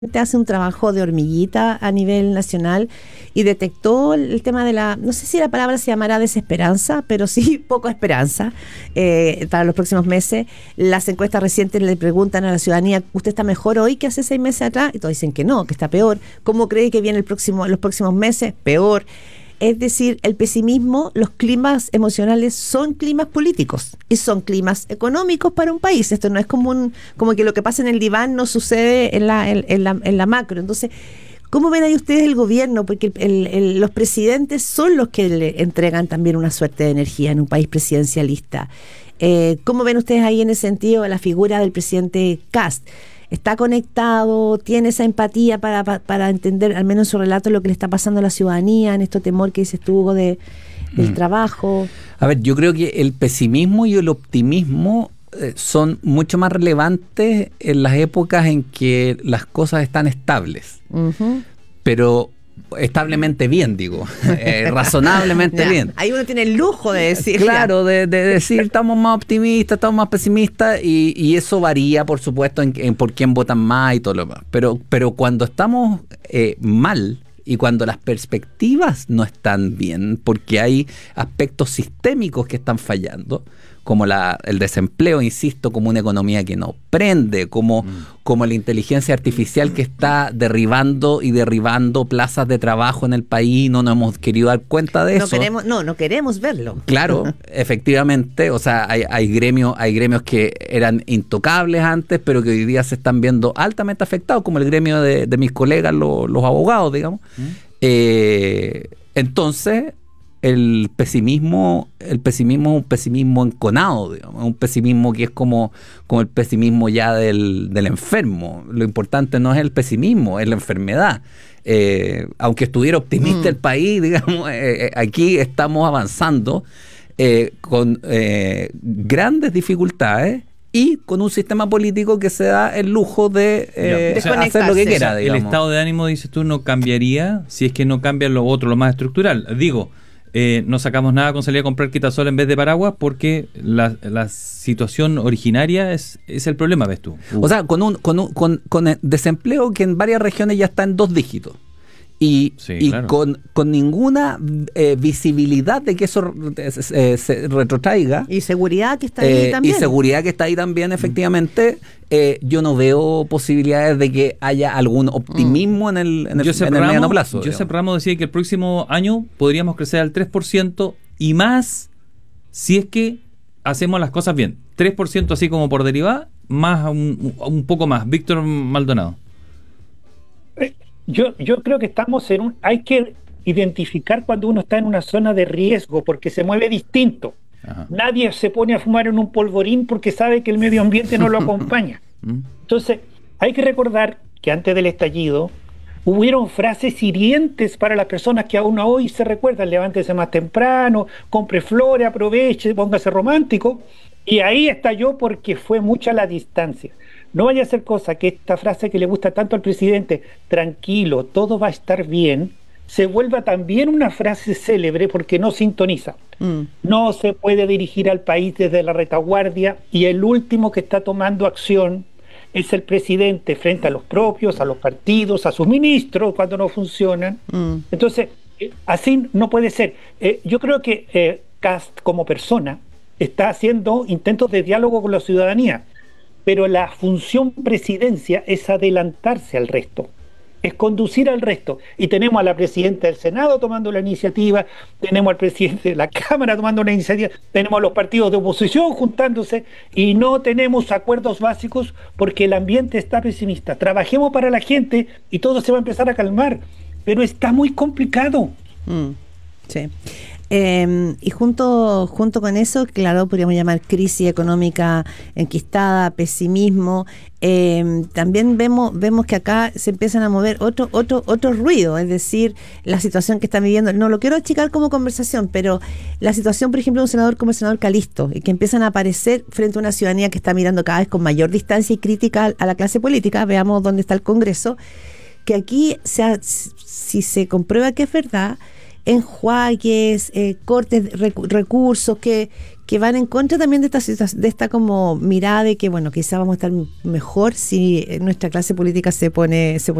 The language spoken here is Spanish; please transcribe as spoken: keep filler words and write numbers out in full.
hace un trabajo de hormiguita a nivel nacional y detectó el tema de la, no sé si la palabra se llamará desesperanza, pero sí poca esperanza eh, para los próximos meses. Las encuestas recientes le preguntan a la ciudadanía, ¿usted está mejor hoy que hace seis meses atrás? Y todos dicen que no, que está peor. ¿Cómo cree que viene el próximo, los próximos meses? Peor. Es decir, el pesimismo, los climas emocionales son climas políticos y son climas económicos para un país. Esto no es como un, como que lo que pasa en el diván no sucede en la, en, en la, en la macro. Entonces, ¿cómo ven ahí ustedes el gobierno? Porque el, el, los presidentes son los que le entregan también una suerte de energía en un país presidencialista. Eh, ¿Cómo ven ustedes ahí en ese sentido la figura del presidente Kast? ¿Está conectado? ¿Tiene esa empatía para, para, para entender, al menos en su relato, lo que le está pasando a la ciudadanía, en este temor que dices tú, Hugo, de, del mm. trabajo? A ver, yo creo que el pesimismo y el optimismo eh, son mucho más relevantes en las épocas en que las cosas están estables. Uh-huh. Pero establemente bien, digo, eh, razonablemente bien. Ahí uno tiene el lujo de decir. Claro, de, de decir estamos más optimistas, estamos más pesimistas y, y eso varía, por supuesto, en, en por quién votan más y todo lo demás. Pero, pero cuando estamos eh, mal y cuando las perspectivas no están bien, porque hay aspectos sistémicos que están fallando, como la, el desempleo, insisto, como una economía que no prende, como, mm. como la inteligencia artificial que está derribando y derribando plazas de trabajo en el país, no nos hemos querido dar cuenta de no eso. Queremos, no, no queremos verlo. Claro, efectivamente, o sea, hay, hay gremios, hay gremios que eran intocables antes, pero que hoy día se están viendo altamente afectados, como el gremio de, de mis colegas, lo, los abogados, digamos. Mm. Eh, entonces... El pesimismo, el pesimismo es un pesimismo enconado, digamos, un pesimismo que es como, como el pesimismo ya del, del enfermo. Lo importante no es el pesimismo, es la enfermedad. Eh, aunque estuviera optimista mm. el país, digamos, eh, aquí estamos avanzando eh, con eh, grandes dificultades y con un sistema político que se da el lujo de eh, o sea, hacer lo que quiera. Digamos. El estado de ánimo, dices tú, no cambiaría si es que no cambia lo otro, lo más estructural. Digo, Eh, no sacamos nada con salir a comprar quitasol en vez de paraguas porque la, la situación originaria es, es el problema, ves tú. Uh. O sea, con un, con, un, con, con el desempleo que en varias regiones ya está en dos dígitos. Y, sí, y claro. con, con ninguna eh, visibilidad de que eso eh, se retrotraiga. Y seguridad que está ahí eh, también. Y seguridad que está ahí también, efectivamente. Eh, yo no veo posibilidades de que haya algún optimismo mm. en el, en el, en el Ramos, mediano plazo. Josep Ramos decía que el próximo año podríamos crecer al tres por ciento y más si es que hacemos las cosas bien. tres por ciento así como por derivada, más un, un poco más. Víctor Maldonado. Yo, yo creo que estamos en un... Hay que identificar cuando uno está en una zona de riesgo porque se mueve distinto. Ajá. Nadie se pone a fumar en un polvorín porque sabe que el medio ambiente no lo acompaña. Entonces, hay que recordar que antes del estallido hubieron frases hirientes para las personas que aún hoy se recuerdan. Levántese más temprano, compre flores, aproveche, póngase romántico. Y ahí estalló porque fue mucha la distancia. No vaya a ser cosa que esta frase que le gusta tanto al presidente, tranquilo, todo va a estar bien, se vuelva también una frase célebre porque no sintoniza. Mm. No se puede dirigir al país desde la retaguardia y el último que está tomando acción es el presidente frente a los propios, a los partidos, a sus ministros cuando no funcionan. Mm. Entonces, eh, así no puede ser. Eh, yo creo que eh, Kast como persona está haciendo intentos de diálogo con la ciudadanía, pero la función presidencia es adelantarse al resto, es conducir al resto. Y tenemos a la presidenta del Senado tomando la iniciativa, tenemos al presidente de la Cámara tomando una iniciativa, tenemos a los partidos de oposición juntándose y no tenemos acuerdos básicos porque el ambiente está pesimista. Trabajemos para la gente y todo se va a empezar a calmar, pero está muy complicado. Mm, sí. Eh, y junto junto con eso, claro, podríamos llamar crisis económica enquistada, pesimismo. Eh, también vemos vemos que acá se empiezan a mover otro otro otro ruido, es decir, la situación que están viviendo. No lo quiero achicar como conversación, pero la situación, por ejemplo, de un senador como el senador Calisto, y que empiezan a aparecer frente a una ciudadanía que está mirando cada vez con mayor distancia y crítica a la clase política. Veamos dónde está el Congreso, que aquí, se, si se comprueba que es verdad, enjuagues, eh, cortes de recu- recursos que, que van en contra también de esta situación, de esta como mirada de que, bueno, quizá vamos a estar mejor si nuestra clase política se pone, se